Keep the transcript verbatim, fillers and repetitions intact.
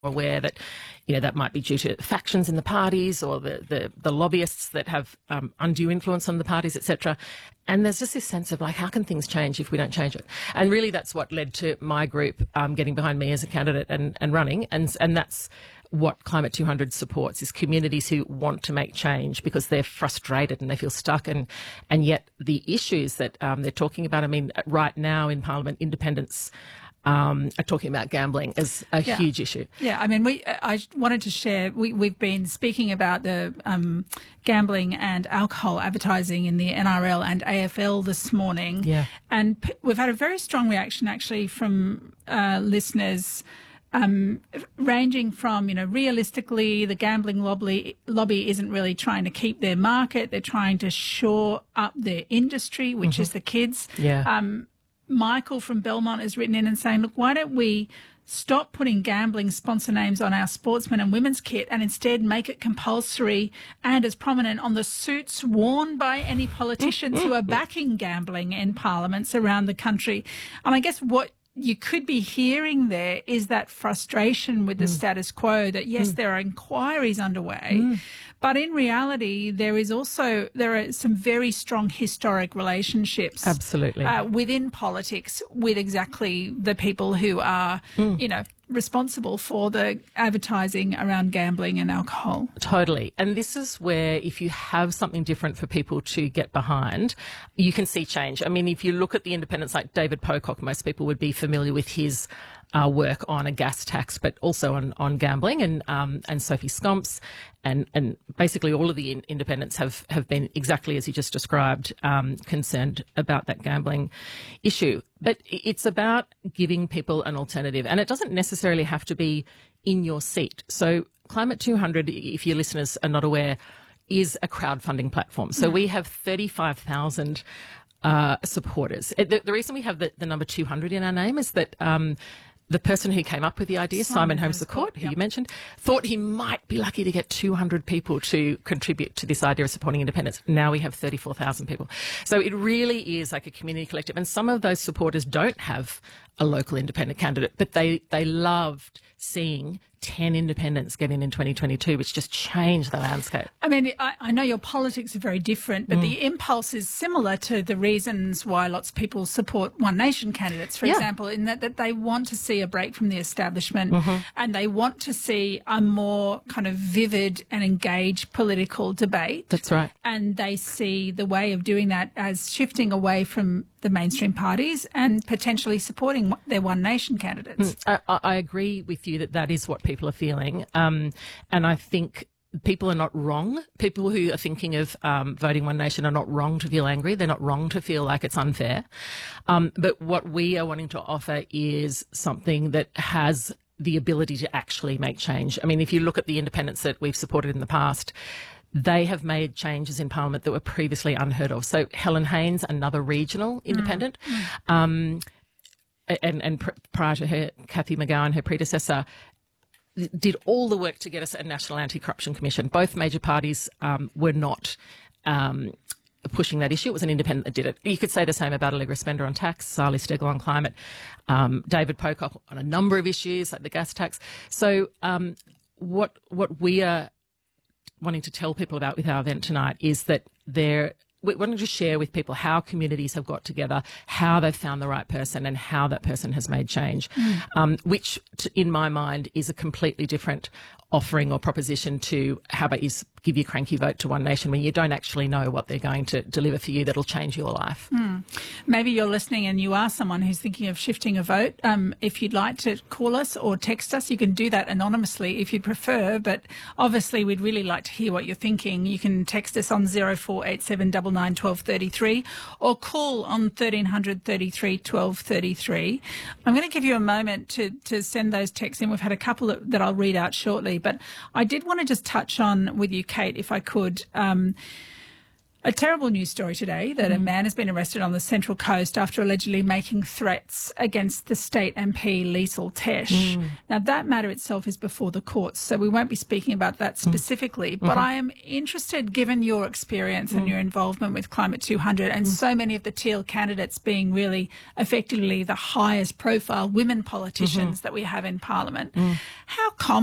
aware that, you know, that might be due to factions in the parties or the, the, the lobbyists that have um, undue influence on the parties, et cetera. And there's just this sense of like, how can things change if we don't change it? And really that's what led to my group um, getting behind me as a candidate and, and running. And, and that's what Climate two hundred supports, is communities who want to make change because they're frustrated and they feel stuck. And, and yet the issues that um, they're talking about, I mean, right now in Parliament, independents Um, are talking about gambling as a yeah. huge issue. Yeah, I mean, we. I wanted to share. We, we've been speaking about the um, gambling and alcohol advertising in the N R L and A F L this morning. Yeah, and p- we've had a very strong reaction actually from uh, listeners. Um, ranging from, you know, realistically, the gambling lobby lobby isn't really trying to keep their market; they're trying to shore up their industry, which mm-hmm. is the kids. Yeah. Um, Michael from Belmont has written in and saying, look, why don't we stop putting gambling sponsor names on our sportsmen and women's kit and instead make it compulsory and as prominent on the suits worn by any politicians who are backing gambling in parliaments around the country? And I guess what you could be hearing there is that frustration with the mm. status quo, that yes, mm. there are inquiries underway, mm. but in reality, there is also, there are some very strong historic relationships. Absolutely. Uh, within politics with exactly the people who are, mm. you know, responsible for the advertising around gambling and alcohol. Totally. And this is where if you have something different for people to get behind, you can see change. I mean, if you look at the independents like David Pocock, most people would be familiar with his uh, work on a gas tax, but also on, on gambling, and um, and Sophie Scomps, and, and basically all of the in- independents have, have been exactly as you just described, um, concerned about that gambling issue. But it's about giving people an alternative, and it doesn't necessarily have to be in your seat. So Climate two hundred, if your listeners are not aware, is a crowdfunding platform. So yeah. we have thirty-five thousand uh, supporters. The, the reason we have the, the number two hundred in our name is that um, the person who came up with the idea, Simon, Simon Holmes the Court, who yep. you mentioned, thought he might be lucky to get two hundred people to contribute to this idea of supporting independence. Now we have thirty-four thousand people. So it really is like a community collective. And some of those supporters don't have a local independent candidate, but they, they loved seeing ten independents get in in twenty twenty-two, which just changed the landscape. I mean, I, I know your politics are very different, but mm. the impulse is similar to the reasons why lots of people support One Nation candidates, for yeah. example, in that, that they want to see a break from the establishment mm-hmm. and they want to see a more kind of vivid and engaged political debate. That's right. And they see the way of doing that as shifting away from the mainstream parties and potentially supporting their One Nation candidates. Mm, I, I agree with you that that is what people are feeling. Um, and I think people are not wrong. People who are thinking of um, voting One Nation are not wrong to feel angry. They're not wrong to feel like it's unfair. Um, but what we are wanting to offer is something that has the ability to actually make change. I mean, if you look at the independents that we've supported in the past, they have made changes in Parliament that were previously unheard of. So Helen Haynes, another regional independent, mm. um, and, and pr- prior to her, Cathy McGowan, her predecessor, did all the work to get us a National Anti-Corruption Commission. Both major parties um, were not um, pushing that issue. It was an independent that did it. You could say the same about Allegra Spender on tax, Sally Stegel on climate, um, David Pocock on a number of issues like the gas tax. So um, what what we are wanting to tell people about with our event tonight is that they're we're wanting to share with people how communities have got together, how they've found the right person, and how that person has made change, mm. um, which, t- in my mind, is a completely different offering or proposition to how about you give your cranky vote to One Nation when you don't actually know what they're going to deliver for you that'll change your life. Mm. Maybe you're listening and you are someone who's thinking of shifting a vote. Um, if you'd like to call us or text us, you can do that anonymously if you'd prefer, but obviously we'd really like to hear what you're thinking. You can text us on zero four eight seven nine nine one two three three or call on thirteen hundred thirty-three twelve thirty-three. I'm going to give you a moment to, to send those texts in. We've had a couple that, that I'll read out shortly, but I did want to just touch on with you, Kate, if I could. Um, A terrible news story today that mm. a man has been arrested on the Central Coast after allegedly making threats against the state M P Liesl Tesch. Mm. Now, that matter itself is before the courts, so we won't be speaking about that specifically, mm. but mm-hmm. I am interested, given your experience mm. and your involvement with Climate two hundred and mm. so many of the Teal candidates being really effectively the highest profile women politicians mm-hmm. that we have in Parliament, mm. how common